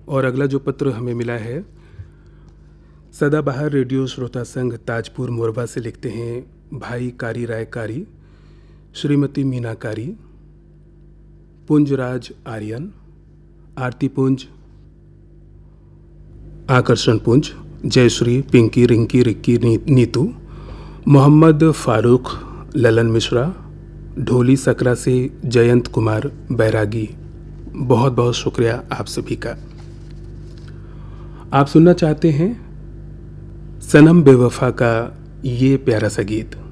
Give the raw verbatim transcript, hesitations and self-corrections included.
और अगला जो पत्र हमें मिला है, सदाबहार रेडियो श्रोता संघ ताजपुर मोरबा से लिखते हैं भाई कारी राय कारी, श्रीमती मीना कारी, पुंजराज आर्यन, आरती पुंज, आकर्षण पुंज, जयश्री, पिंकी, रिंकी, रिक्की, नी, नीतू, मोहम्मद फारूक, ललन मिश्रा, ढोली सकरा से जयंत कुमार बैरागी। बहुत बहुत शुक्रिया आप सभी का। आप सुनना चाहते हैं सनम बेवफा का ये प्यारा सा गीत।